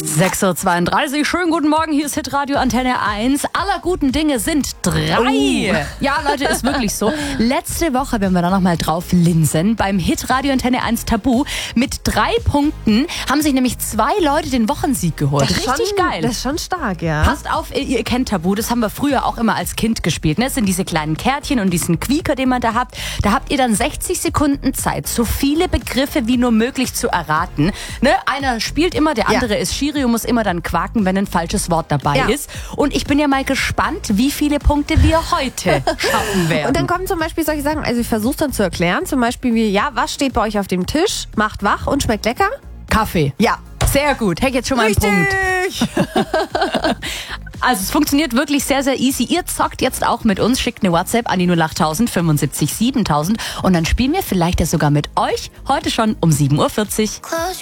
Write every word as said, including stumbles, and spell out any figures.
sechs Uhr zweiunddreißig, schönen guten Morgen, hier ist Hitradio Antenne eins. Aller guten Dinge sind drei. Oh. Ja, Leute, ist wirklich so. Letzte Woche, wenn wir da nochmal drauf linsen, beim Hitradio Antenne eins Tabu, mit drei Punkten haben sich nämlich zwei Leute den Wochensieg geholt. Das ist Richtig schon, geil. Das ist schon stark, ja. Passt auf, ihr, ihr kennt Tabu, das haben wir früher auch immer als Kind gespielt. Ne? Das sind diese kleinen Kärtchen und diesen Quieker, den man da habt. Da habt ihr dann sechzig Sekunden Zeit, so viele Begriffe wie nur möglich zu erraten. Ne? Einer spielt immer, der andere ja. ist Schiri und muss immer dann quaken, wenn ein falsches Wort dabei ja. ist. Und ich bin ja mal gespannt, wie viele Punkte wir heute schaffen werden. Und dann kommen zum Beispiel solche Sachen, also ich versuche dann zu erklären, zum Beispiel wie, ja, was steht bei euch auf dem Tisch, macht wach und schmeckt lecker? Kaffee. Ja, sehr gut. Hey, jetzt schon mal einen Punkt. Also es funktioniert wirklich sehr, sehr easy. Ihr zockt jetzt auch mit uns, schickt eine WhatsApp an die null achttausend fünfundsiebzig siebentausend und dann spielen wir vielleicht ja sogar mit euch heute schon um sieben Uhr vierzig.